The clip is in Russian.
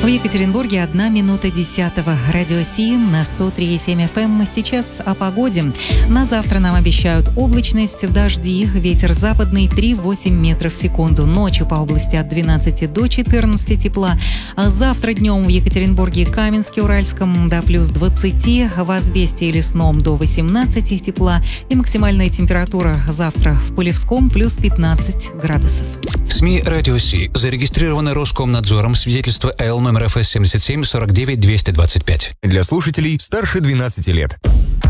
В Екатеринбурге 1 минута 10. Радио Сим на 103,7 FM. Сейчас о погоде. На завтра нам обещают облачность, дожди, ветер западный 3,8 метров в секунду. Ночью по области от 12 до 14 тепла. А завтра днем в Екатеринбурге, Каменске, Уральском до плюс 20, в Азбесте и Лесном до 18 тепла. И максимальная температура завтра в Полевском плюс 15 градусов. СМИ «Радио Си» зарегистрированы Роскомнадзором, свидетельство Л номер ФС 77 49 225. Для слушателей старше 12 лет.